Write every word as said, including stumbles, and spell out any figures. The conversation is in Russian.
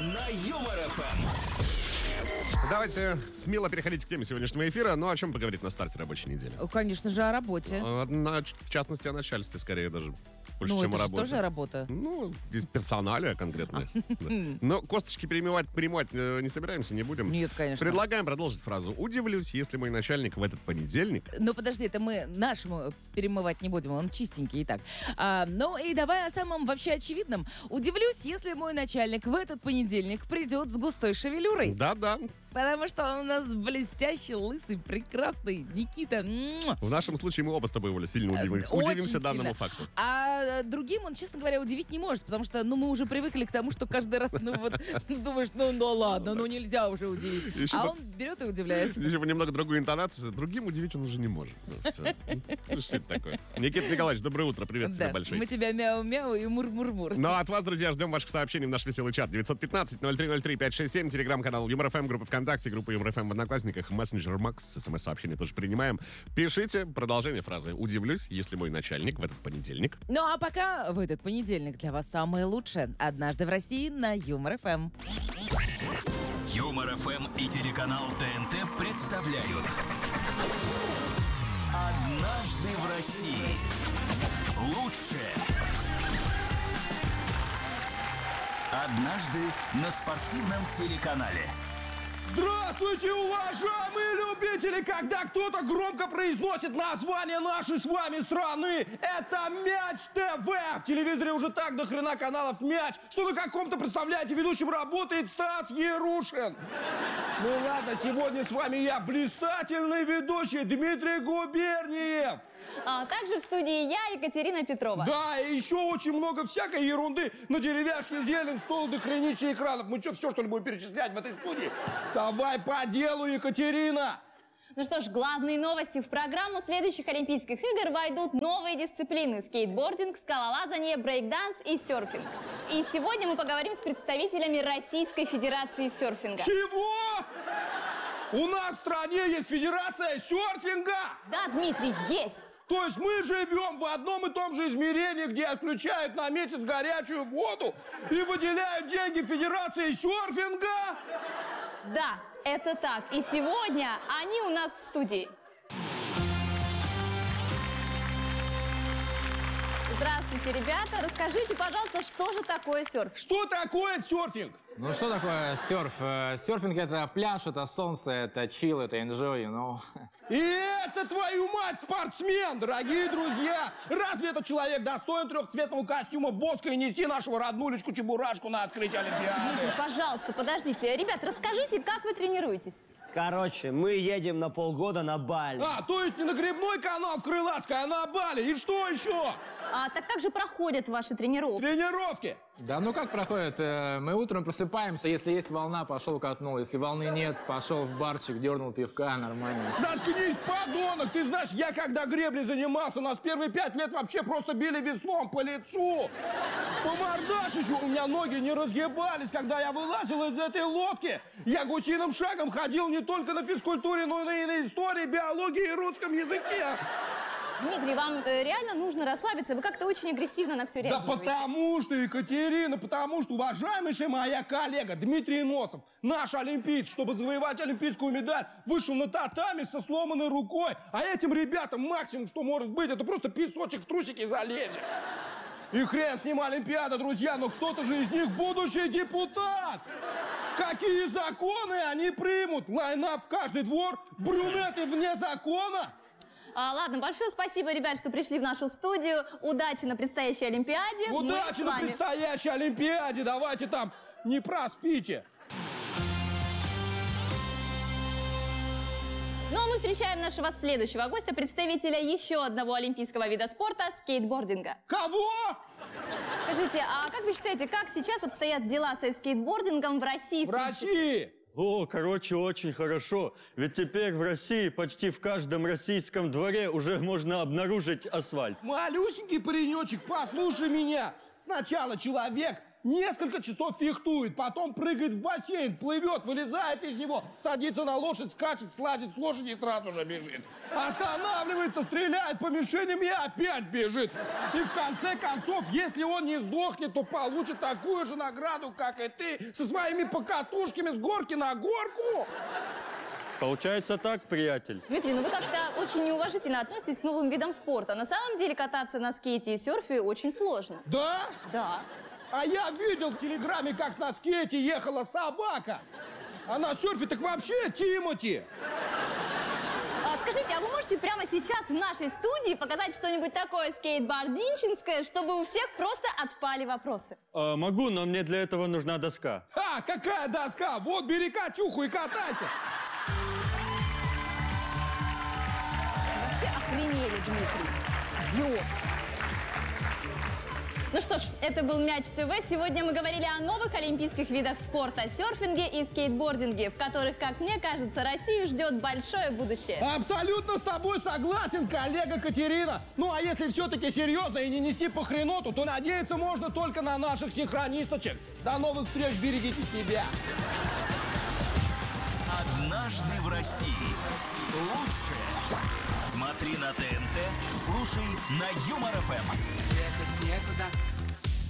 на Юмор ФМ. Давайте смело переходить к теме сегодняшнего эфира. Ну, о чем поговорить на старте рабочей недели? Конечно же, о работе. На, в частности, о начальстве, скорее даже. Больше, Ну, чем это о же работе. тоже работа. Ну, здесь персоналия конкретная. Да. Но косточки перемывать, перемывать э, не собираемся, не будем. Нет, конечно. Предлагаем продолжить фразу. Удивлюсь, если мой начальник в этот понедельник... Ну, подожди, это мы нашему перемывать не будем, он чистенький и так. А, ну, и давай о самом вообще очевидном. Удивлюсь, если мой начальник в этот понедельник придет с густой шевелюрой. Да-да. Потому что он у нас блестящий, лысый, прекрасный Никита. В нашем случае мы оба с тобой, Оля, сильно удивимся, Очень удивимся данному сильно. факту. А другим он, честно говоря, удивить не может, потому что, ну, мы уже привыкли к тому, что каждый раз, ну, вот, думаешь, ну, ну, ладно, ну, нельзя уже удивить. Еще а бы- он берет и удивляет. Еще бы немного другую интонацию. Другим удивить он уже не может. Ну, всё. Ну, что это такое? Никита Николаевич, доброе утро. Привет тебе Да, большой. мы тебя мяу-мяу и мур-мур-мур. Ну, а от вас, друзья, ждем ваших сообщений в наш веселый чат. девять один пять ноль три ноль три пять шесть семь, телеграм-канал Юмор ФМ, группа ВКонтакте, группа Юмор ФМ в Одноклассниках, мессенджер Макс, смс-сообщения тоже принимаем. Пишите продолжение фразы. Удивлюсь, если мой начальник в этот понедельник... Ну, а пока в этот понедельник для вас самое лучшее. «Однажды в России» на Юмор ФМ. Юмор ФМ и телеканал ТНТ представляют «Однажды в России». Лучшее. Однажды на спортивном телеканале. Здравствуйте, уважаемые любители! Когда кто-то громко произносит название нашей с вами страны, это Мяч ТВ! В телевизоре уже так до хрена каналов Мяч, что на каком-то, представляете, ведущем работает Стас Ярушин. Ну ладно, сегодня с вами я, блистательный ведущий Дмитрий Губерниев. А также в студии я, Екатерина Петрова. Да, и еще очень много всякой ерунды. На деревяшке зелень, стол, до хренища экранов. Мы что, все, что ли, будем перечислять в этой студии? Давай по делу, Екатерина! Ну что ж, главные новости. В программу следующих Олимпийских игр войдут новые дисциплины: скейтбординг, скалолазание, брейкданс и серфинг. И сегодня мы поговорим с представителями Российской Федерации серфинга. Чего? У нас в стране есть федерация серфинга? Да, Дмитрий, есть! То есть мы живем в одном и том же измерении, где отключают на месяц горячую воду и выделяют деньги Федерации серфинга? Да, это так. И сегодня они у нас в студии. Здравствуйте, ребята. Расскажите, пожалуйста, что же такое серф? Что такое серфинг? Ну что такое серф? Э, Серфинг — это пляж, это солнце, это чил, это enjoy, ну... И это, твою мать, спортсмен, дорогие друзья! Разве этот человек достоин трехцветного костюма Боска и нести нашего роднулечку-чебурашку на открытие Олимпиады? Дмитрий, пожалуйста, подождите. Ребят, расскажите, как вы тренируетесь? Короче, мы едем на полгода на Бали. А, то есть не на грибной канал в Крылатской, а на Бали. И что еще? А, так как же проходят ваши тренировки? Тренировки. Да ну как проходит? Э, Мы утром просыпаемся, если есть волна, пошел катнул. Если волны нет, пошел в барчик, дернул пивка, нормально. Заткнись, подонок! Ты знаешь, я когда греблей занимался, нас первые пять лет вообще просто били веслом по лицу. По мордашищу у меня ноги не разгибались, когда я вылазил из этой лодки. Я гусиным шагом ходил не только на физкультуре, но и на истории, биологии и русском языке. Дмитрий, вам э, реально нужно расслабиться? Вы как-то очень агрессивно на все Да реагируете. потому что, Екатерина, потому что, уважаемейшая моя коллега Дмитрий Носов, наш олимпиец, чтобы завоевать олимпийскую медаль, вышел на татами со сломанной рукой. А этим ребятам максимум, что может быть, это просто песочек в трусики залезет. И хрен с ним Олимпиада, друзья, но кто-то же из них будущий депутат. Какие законы они примут? Лайнап в каждый двор, брюнеты вне закона? А, ладно, большое спасибо, ребят, что пришли в нашу студию. Удачи на предстоящей Олимпиаде. Мы Удачи с на вами. предстоящей Олимпиаде, давайте там не проспите. Ну а мы встречаем нашего следующего гостя, представителя еще одного олимпийского вида спорта – скейтбординга. Кого? Скажите, а как вы считаете, как сейчас обстоят дела со скейтбордингом в России? В России. О, короче, очень хорошо. Ведь теперь в России почти в каждом российском дворе уже можно обнаружить асфальт. Малюсенький паренечек, послушай меня. Сначала человек несколько часов фехтует, потом прыгает в бассейн, плывет, вылезает из него, садится на лошадь, скачет, слазит с лошади и сразу же бежит. Останавливается, стреляет по мишеням и опять бежит. И в конце концов, если он не сдохнет, то получит такую же награду, как и ты, со своими покатушками с горки на горку. Получается так, приятель? Дмитрий, ну вы как-то очень неуважительно относитесь к новым видам спорта. На самом деле кататься на скейте и серфе очень сложно. Да? Да. А я видел в телеграме, как на скейте ехала собака. А на серфе так вообще Тимати. А, скажите, а вы можете прямо сейчас в нашей студии показать что-нибудь такое скейтбординчинское, чтобы у всех просто отпали вопросы? А, могу, но мне для этого нужна доска. Ха, какая доска? Вот, бери Катюху и катайся. Вообще охренели, Дмитрий. Идиот. Ну что ж, это был Мяч ТВ. Сегодня мы говорили о новых олимпийских видах спорта, серфинге и скейтбординге, в которых, как мне кажется, Россию ждет большое будущее. Абсолютно с тобой согласен, коллега Катерина. Ну а если все-таки серьезно и не нести по хреноту, то надеяться можно только на наших синхронисточек. До новых встреч, берегите себя. Однажды в России. Лучшее. Смотри на ТНТ, слушай на Юмор ФМ. Ехать некуда,